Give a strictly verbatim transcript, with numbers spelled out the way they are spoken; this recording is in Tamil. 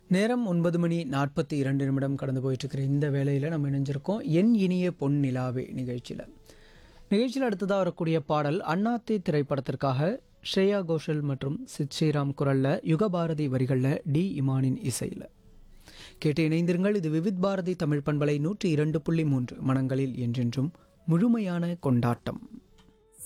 நேரம் ஒன்பது மணி நாற்பத்தி இரண்டு நிமிடம் கடந்து போயிட்டுருக்கிற இந்த வேளையில் நம்ம இணைஞ்சிருக்கோம் என் இனிய பொன் நிலாவே நிகழ்ச்சியில். நிகழ்ச்சியில் அடுத்ததாக வரக்கூடிய பாடல் அண்ணாத்தே திரைப்படத்திற்காக ஸ்ரேயா கோஷல் மற்றும் சித் ஸ்ரீராம் குரலில் யுகபாரதி வரிகளில் டி இமானின் இசையில் கேட்டு இணைந்திருங்கள். இது விவித் பாரதி தமிழ் பண்பலை நூற்றி இரண்டு புள்ளி மூன்று மனங்களில் என்றென்றும் முழுமையான கொண்டாட்டம்.